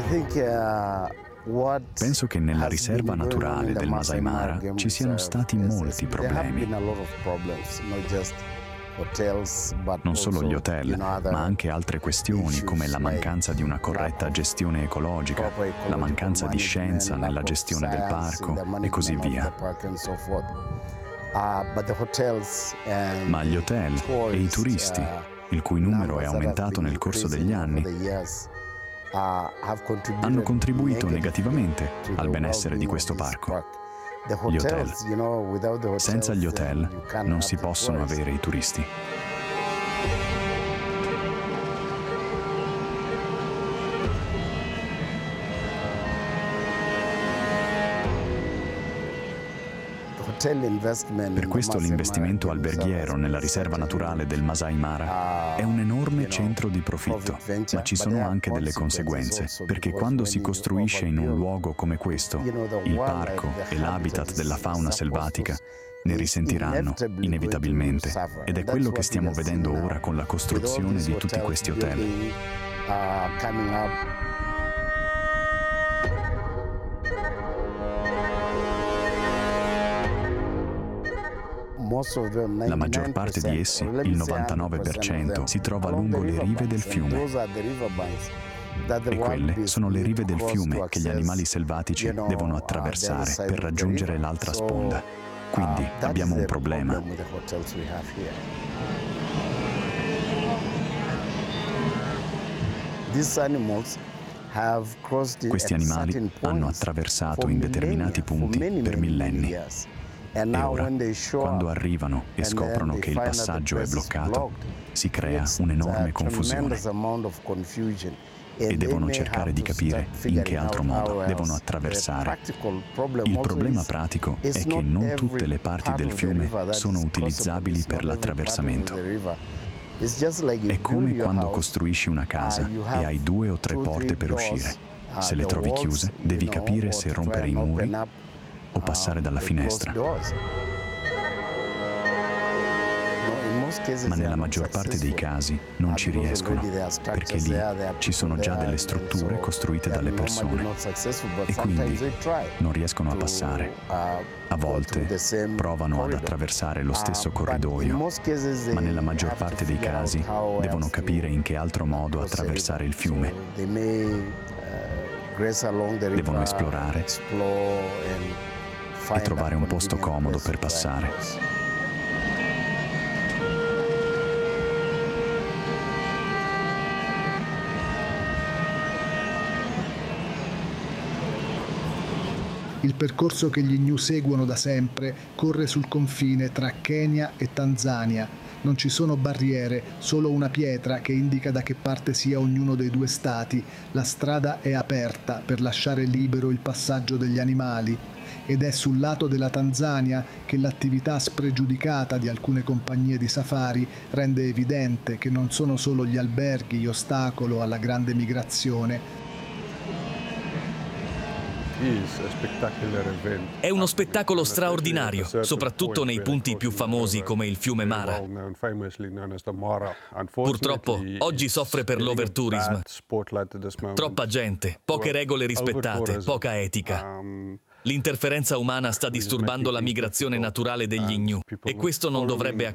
Penso che nella riserva naturale del Masai Mara ci siano stati molti problemi. Non solo gli hotel, ma anche altre questioni come la mancanza di una corretta gestione ecologica, la mancanza di scienza nella gestione del parco e così via. Ma gli hotel e i turisti, il cui numero è aumentato nel corso degli anni, hanno contribuito negativamente al benessere di questo parco. Gli hotel. Senza gli hotel non si possono avere i turisti. Per questo l'investimento alberghiero nella riserva naturale del Masai Mara è un enorme centro di profitto, ma ci sono anche delle conseguenze, perché quando si costruisce in un luogo come questo, il parco e l'habitat della fauna selvatica ne risentiranno inevitabilmente, ed è quello che stiamo vedendo ora con la costruzione di tutti questi hotel. La maggior parte di essi, il 99%, si trova lungo le rive del fiume. E quelle sono le rive del fiume che gli animali selvatici devono attraversare per raggiungere l'altra sponda. Quindi abbiamo un problema. Questi animali hanno attraversato in determinati punti per millenni. E ora, quando arrivano e scoprono che il passaggio è bloccato, si crea un'enorme confusione e devono cercare di capire in che altro modo devono attraversare. Il problema pratico è che non tutte le parti del fiume sono utilizzabili per l'attraversamento. È come quando costruisci una casa e hai 2 o 3 porte per uscire. Se le trovi chiuse, devi capire se rompere i muri o passare dalla finestra. Ma nella maggior parte dei casi non ci riescono, perché lì ci sono già delle strutture costruite dalle persone e quindi non riescono a passare. A volte provano ad attraversare lo stesso corridoio, ma nella maggior parte dei casi devono capire in che altro modo attraversare il fiume. Devono esplorare e trovare un posto comodo per passare. Il percorso che gli Gnu seguono da sempre corre sul confine tra Kenya e Tanzania. Non ci sono barriere, solo una pietra che indica da che parte sia ognuno dei 2 stati. La strada è aperta per lasciare libero il passaggio degli animali. Ed è sul lato della Tanzania che l'attività spregiudicata di alcune compagnie di safari rende evidente che non sono solo gli alberghi ostacolo alla grande migrazione. È uno spettacolo straordinario, soprattutto nei punti più famosi come il fiume Mara. Purtroppo oggi soffre per l'overtourism. Troppa gente, poche regole rispettate, poca etica. L'interferenza umana sta disturbando la migrazione naturale degli Gnu e questo non dovrebbe accadere.